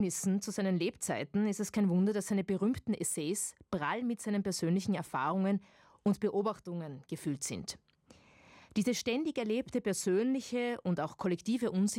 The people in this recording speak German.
Zu seinen Lebzeiten ist es kein Wunder, dass seine berühmten Essays prall mit seinen persönlichen Erfahrungen und Beobachtungen gefüllt sind. Diese ständig erlebte persönliche und auch kollektive Unsicherheit